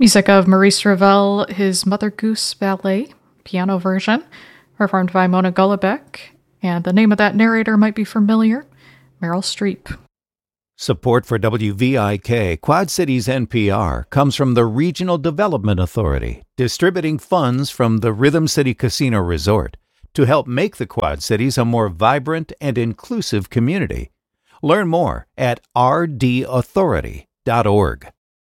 Music of Maurice Ravel, his Mother Goose Ballet, piano version, performed by Mona Golubeck, and the name of that narrator might be familiar, Meryl Streep. Support for WVIK Quad Cities NPR comes from the Regional Development Authority, distributing funds from the Rhythm City Casino Resort to help make the Quad Cities a more vibrant and inclusive community. Learn more at rdauthority.org.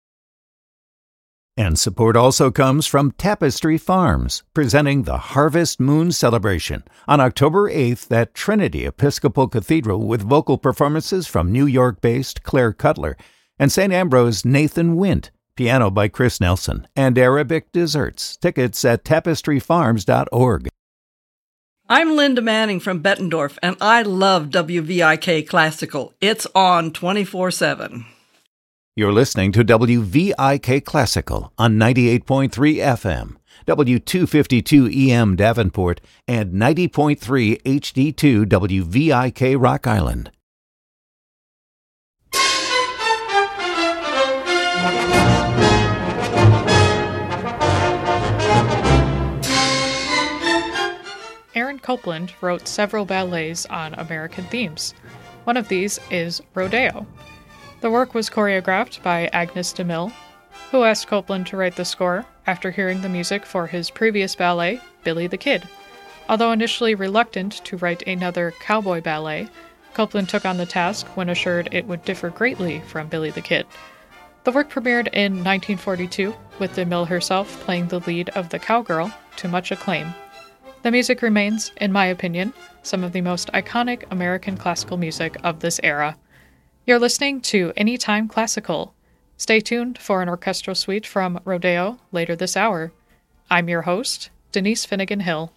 And support also comes from Tapestry Farms, presenting the Harvest Moon Celebration on October 8th at Trinity Episcopal Cathedral with vocal performances from New York-based Claire Cutler and St. Ambrose Nathan Wint, piano by Chris Nelson, and Arabic desserts. Tickets at tapestryfarms.org. I'm Linda Manning from Bettendorf, and I love WVIK Classical. It's on 24/7. You're listening to WVIK Classical on 98.3 FM, W252 EM Davenport, and 90.3 HD2 WVIK Rock Island. Aaron Copland wrote several ballets on American themes. One of these is Rodeo. The work was choreographed by Agnes DeMille, who asked Copland to write the score after hearing the music for his previous ballet, Billy the Kid. Although initially reluctant to write another cowboy ballet, Copland took on the task when assured it would differ greatly from Billy the Kid. The work premiered in 1942, with DeMille herself playing the lead of the cowgirl to much acclaim. The music remains, in my opinion, some of the most iconic American classical music of this era. You're listening to Anytime Classical. Stay tuned for an orchestral suite from Rodeo later this hour. I'm your host, Denise Finnegan Hill.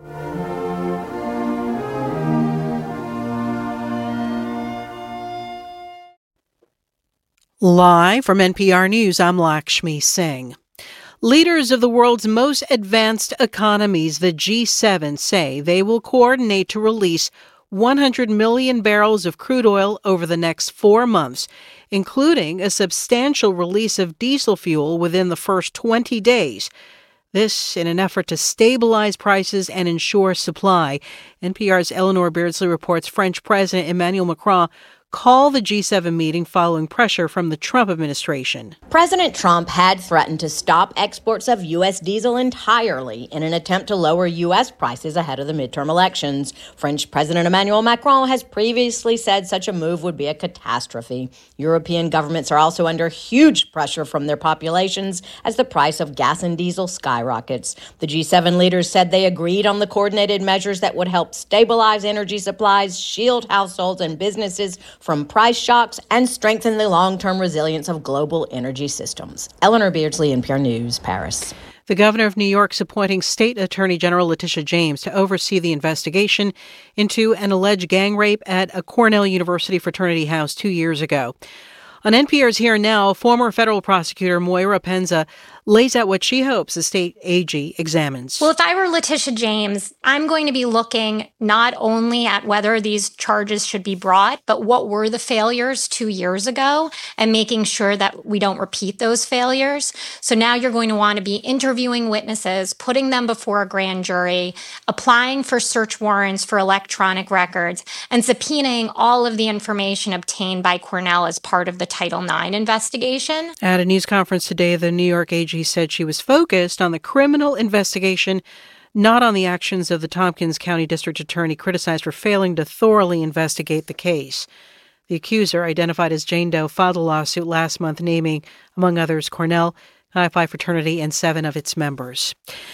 Live from NPR News, I'm Lakshmi Singh. Leaders of the world's most advanced economies, the G7, say they will coordinate to release 100 million barrels of crude oil over the next 4 months, including a substantial release of diesel fuel within the first 20 days. This in an effort to stabilize prices and ensure supply. NPR's Eleanor Beardsley reports French President Emmanuel Macron called the G7 meeting following pressure from the Trump administration. President Trump had threatened to stop exports of U.S. diesel entirely in an attempt to lower U.S. prices ahead of the midterm elections. French President Emmanuel Macron has previously said such a move would be a catastrophe. European governments are also under huge pressure from their populations as the price of gas and diesel skyrockets. The G7 leaders said they agreed on the coordinated measures that would help stabilize energy supplies, shield households and businesses from price shocks, and strengthen the long-term resilience of global energy systems. Eleanor Beardsley, NPR News, Paris. The governor of New York's appointing State Attorney General Letitia James to oversee the investigation into an alleged gang rape at a Cornell University fraternity house 2 years ago. On NPR's Here and Now, former federal prosecutor Moira Penza lays out what she hopes the state AG examines. Well, if I were Letitia James, I'm going to be looking not only at whether these charges should be brought, but what were the failures 2 years ago and making sure that we don't repeat those failures. So now you're going to want to be interviewing witnesses, putting them before a grand jury, applying for search warrants for electronic records, and subpoenaing all of the information obtained by Cornell as part of the Title IX investigation. At a news conference today, the New York AG said she was focused on the criminal investigation, not on the actions of the Tompkins County District Attorney criticized for failing to thoroughly investigate the case. The accuser, identified as Jane Doe, filed a lawsuit last month naming, among others, Cornell, Chi Phi fraternity, and 7 of its members.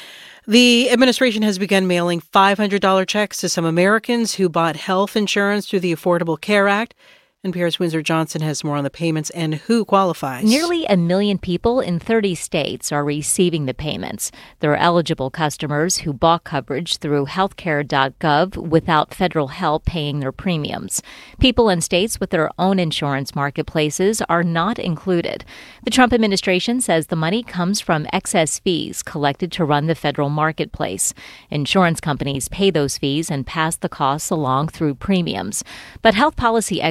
The administration has begun mailing $500 checks to some Americans who bought health insurance through the Affordable Care Act. NPR's Windsor Johnson has more on the payments and who qualifies. Nearly 1 million people in 30 states are receiving the payments. They're eligible customers who bought coverage through healthcare.gov without federal help paying their premiums. People in states with their own insurance marketplaces are not included. The Trump administration says the money comes from excess fees collected to run the federal marketplace. Insurance companies pay those fees and pass the costs along through premiums. But health policy experts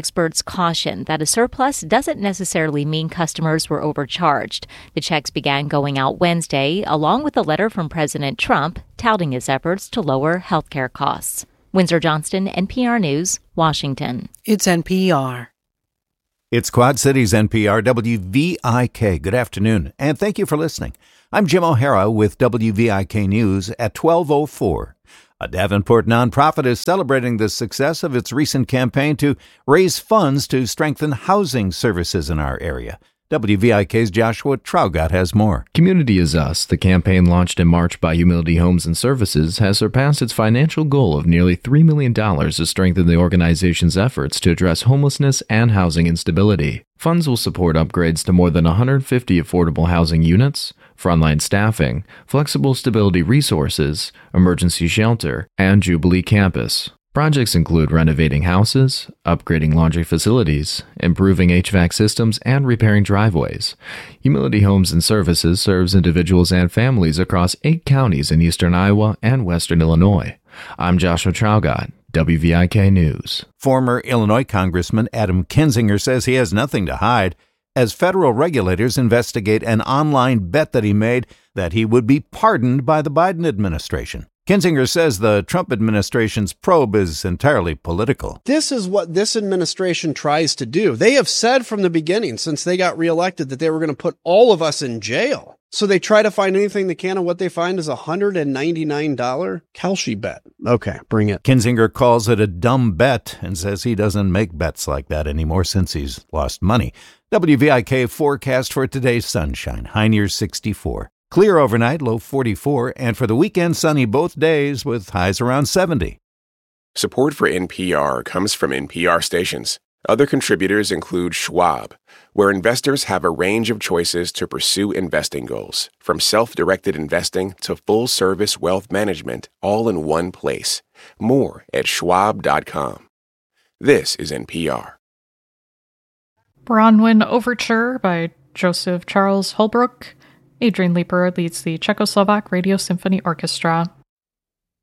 cautioned that a surplus doesn't necessarily mean customers were overcharged. The checks began going out Wednesday, along with a letter from President Trump touting his efforts to lower healthcare costs. Windsor Johnston, NPR News, Washington. It's NPR. It's Quad Cities NPR WVIK. Good afternoon, and thank you for listening. I'm Jim O'Hara with WVIK News at 12:04. A Davenport nonprofit is celebrating the success of its recent campaign to raise funds to strengthen housing services in our area. WVIK's Joshua Traugott has more. Community is Us, the campaign launched in March by Humility Homes and Services, has surpassed its financial goal of nearly $3 million to strengthen the organization's efforts to address homelessness and housing instability. Funds will support upgrades to more than 150 affordable housing units, frontline staffing, flexible stability resources, emergency shelter, and Jubilee Campus. Projects include renovating houses, upgrading laundry facilities, improving HVAC systems, and repairing driveways. Humility Homes and Services serves individuals and families across 8 counties in eastern Iowa and western Illinois. I'm Joshua Traugott, WVIK News. Former Illinois Congressman Adam Kinzinger says he has nothing to hide as federal regulators investigate an online bet that he made that he would be pardoned by the Biden administration. Kinzinger says the Trump administration's probe is entirely political. This is what this administration tries to do. They have said from the beginning, since they got reelected, that they were going to put all of us in jail. So they try to find anything they can, and what they find is a $199 Kalshi bet. Okay, bring it. Kinzinger calls it a dumb bet and says he doesn't make bets like that anymore since he's lost money. WVIK forecast for today's sunshine, high near 64. Clear overnight, low 44, and for the weekend, sunny both days with highs around 70. Support for NPR comes from NPR stations. Other contributors include Schwab, where investors have a range of choices to pursue investing goals, from self-directed investing to full-service wealth management, all in one place. More at schwab.com. This is NPR. Bronwyn Overture by Joseph Charles Holbrook. Adrian Leeper leads the Czechoslovak Radio Symphony Orchestra.